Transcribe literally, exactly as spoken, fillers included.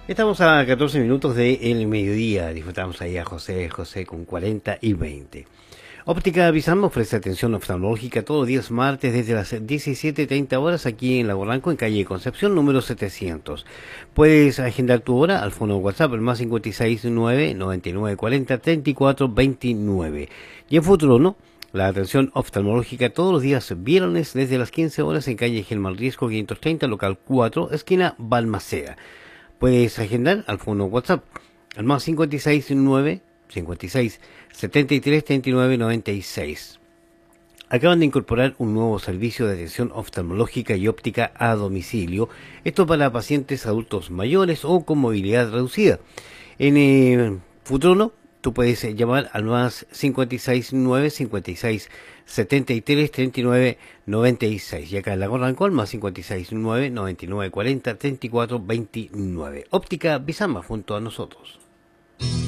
Estamos a catorce minutos del mediodía. Disfrutamos ahí a José José con cuarenta y veinte. Óptica Bizarro ofrece atención oftalmológica todos los días martes desde las diecisiete treinta horas aquí en Lago Ranco, en calle Concepción, número setecientos. Puedes agendar tu hora al fono WhatsApp, el más cincuenta y seis nueve, noventa y nueve cuarenta, treinta y cuatro veintinueve. Y en futuro, ¿no? La atención oftalmológica todos los días viernes desde las quince horas en calle Gelman Riesco quinientos treinta, local cuatro, esquina Balmaceda. Puedes agendar al fono WhatsApp, al más cincuenta y seis nueve, cincuenta y seis, setenta y tres, treinta y nueve, noventa y seis. Acaban de incorporar un nuevo servicio de atención oftalmológica y óptica a domicilio. Esto para pacientes adultos mayores o con movilidad reducida. En el futuro, ¿no? Tú puedes llamar al más cincuenta y seis nueve, cincuenta y seis, setenta y tres, treinta y nueve, noventa y seis. Y acá en la Ranco al más cincuenta y seis nueve, noventa y nueve cuarenta, treinta y cuatro veintinueve. Óptica Bizarro junto a nosotros.